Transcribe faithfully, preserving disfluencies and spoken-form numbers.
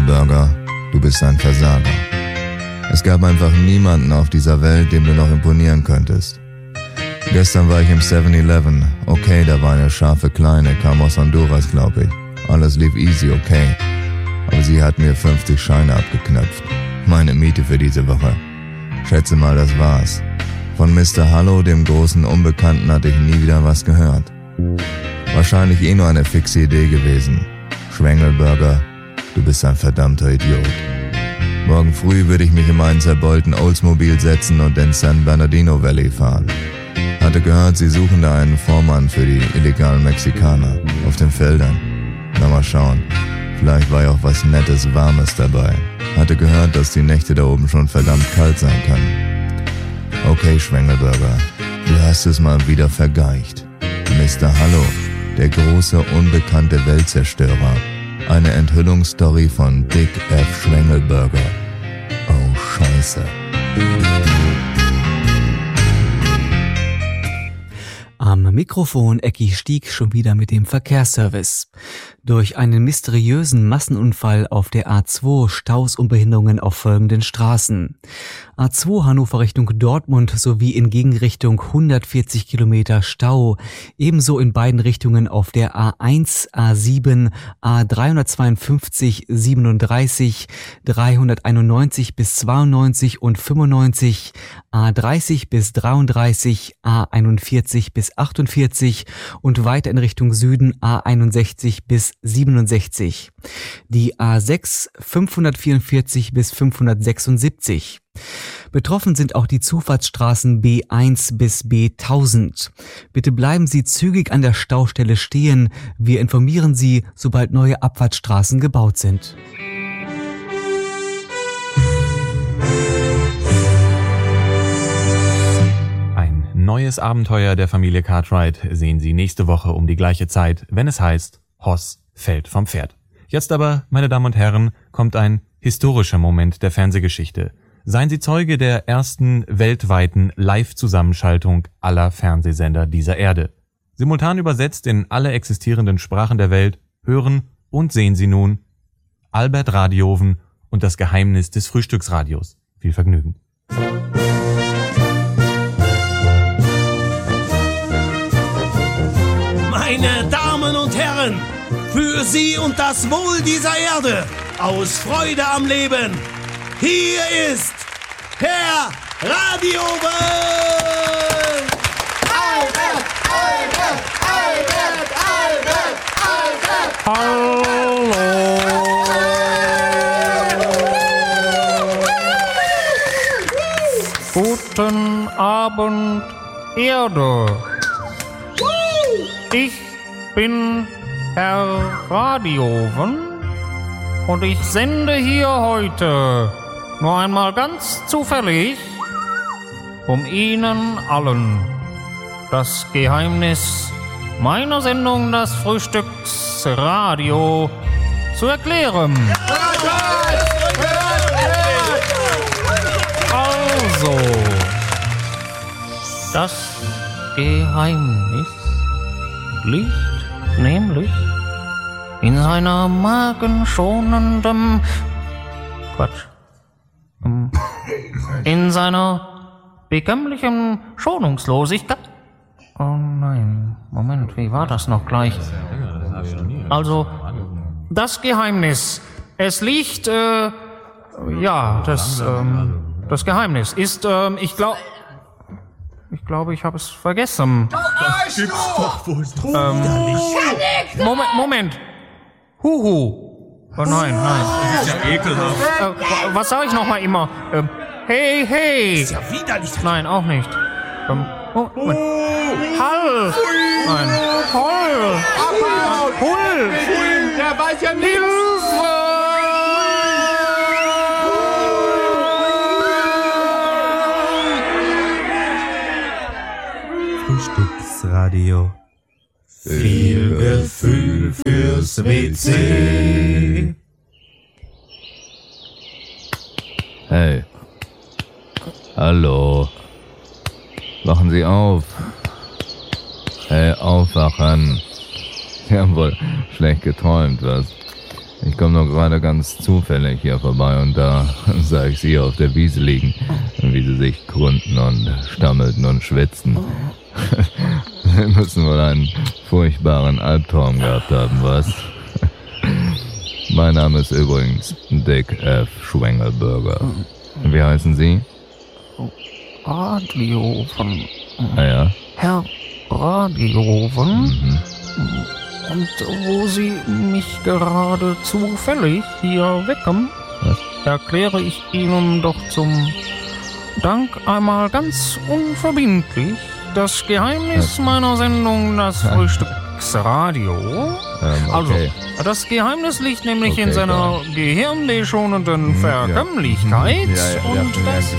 Schwengelburger, du bist ein Versager. Es gab einfach niemanden auf dieser Welt, dem du noch imponieren könntest. Gestern war ich im seven eleven. Okay, da war eine scharfe Kleine, kam aus Honduras, glaub ich. Alles lief easy, okay. Aber sie hat mir fünfzig Scheine abgeknöpft. Meine Miete für diese Woche. Schätze mal, das war's. Von Mister Hallo, dem großen Unbekannten, hatte ich nie wieder was gehört. Wahrscheinlich eh nur eine fixe Idee gewesen. Schwengelburger, du bist ein verdammter Idiot. Morgen früh würde ich mich in meinen zerbeulten Oldsmobile setzen und in San Bernardino Valley fahren. Hatte gehört, sie suchen da einen Vormann für die illegalen Mexikaner auf den Feldern. Na, mal schauen. Vielleicht war ja auch was Nettes, Warmes dabei. Hatte gehört, dass die Nächte da oben schon verdammt kalt sein können. Okay, Schwengelburger, du hast es mal wieder vergeicht. Mister Hallo, der große, unbekannte Weltzerstörer. Eine Enthüllungsstory von Dick F. Schwengelburger. Oh, Scheiße. Am Mikrofon Ecki Stieg schon wieder mit dem Verkehrsservice. Durch einen mysteriösen Massenunfall auf der A zwei Staus und Behinderungen auf folgenden Straßen. A zwei Hannover Richtung Dortmund sowie in Gegenrichtung hundertvierzig Kilometer Stau. Ebenso in beiden Richtungen auf der A eins, A sieben, A dreihundertzweiundfünfzig, siebenunddreißig, dreihunderteinundneunzig bis zweiundneunzig und fünfundneunzig, A dreißig bis dreiunddreißig, A einundvierzig bis achtundvierzig und weiter in Richtung Süden A einundsechzig bis siebenundsechzig. Die A sechs fünfhundertvierundvierzig bis fünfhundertsechsundsiebzig. Betroffen sind auch die Zufahrtsstraßen B eins bis B tausend. Bitte bleiben Sie zügig an der Staustelle stehen. Wir informieren Sie, sobald neue Abfahrtsstraßen gebaut sind. Ein neues Abenteuer der Familie Cartwright sehen Sie nächste Woche um die gleiche Zeit, wenn es heißt, Hoss fällt vom Pferd. Jetzt aber, meine Damen und Herren, kommt ein historischer Moment der Fernsehgeschichte. Seien Sie Zeuge der ersten weltweiten Live-Zusammenschaltung aller Fernsehsender dieser Erde. Simultan übersetzt in alle existierenden Sprachen der Welt, hören und sehen Sie nun Albert Radioven und das Geheimnis des Frühstücksradios. Viel Vergnügen. Meine Damen und Herren, für Sie und das Wohl dieser Erde, aus Freude am Leben, hier ist Herr Radioven! Albert, Albert, Albert, Albert, Albert! Hallo! Guten Abend, Erde! Ich bin Herr Radioven und ich sende hier heute nur einmal ganz zufällig, um Ihnen allen das Geheimnis meiner Sendung, das Frühstücksradio, zu erklären. Also, das Geheimnis liegt nämlich in seiner magenschonenden Quatsch. In seiner bekömmlichen Schonungslosigkeit. Oh nein, Moment, wie war das noch gleich? Also, das Geheimnis. Es liegt, äh, ja, das, ähm, das Geheimnis ist, ähm, ich glaube, ich glaube, ich habe es vergessen. Das gibt's doch wohl. Ähm, Moment, Moment. Huhu. Oh nein, nein. Das ist ja ekelhaft. Äh, was sag ich nochmal immer? Ähm, hey, hey. Das ist ja widerlich. Nein, auch nicht. Ähm, oh, Moment. Hall. Nein. Holl. Hull. Der weiß ja nicht. Hilfe. Frühstücksradio. Viel Gefühl fürs W C. Hey. Hallo. Wachen Sie auf. Hey, aufwachen. Sie haben wohl schlecht geträumt, was? Ich komme nur gerade ganz zufällig hier vorbei und da sah ich sie auf der Wiese liegen, wie sie sich krümmten und stammelten und schwitzten. Sie müssen wohl einen furchtbaren Albtraum gehabt haben, was? Mein Name ist übrigens Dick F. Schwengelberger. Wie heißen Sie? Radioven. Ah ja? Herr Radioven. Mhm. Und wo Sie mich gerade zufällig hier wecken, Was? erkläre ich Ihnen doch zum Dank einmal ganz unverbindlich das Geheimnis Was? meiner Sendung, das Frühstücksradio. Ähm, Also, okay. das Geheimnis liegt nämlich Okay, in seiner klar. gehirnbeschonenden Mhm, ja. Verkömmlichkeit Mhm, ja, ja, ja, und ja, das ja.